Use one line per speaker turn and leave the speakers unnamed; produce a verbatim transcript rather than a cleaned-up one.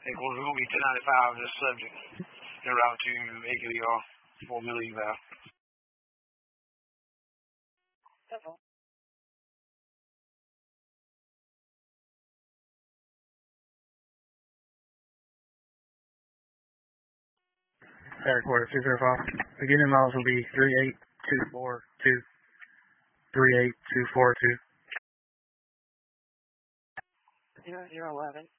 Acorn Ruby ten ninety-five on this subject. En route to A K D R for Millie Val.
Air quarter two zero five. Beginning miles will be three eight two four two. three eight two four two.
Zero zero eleven.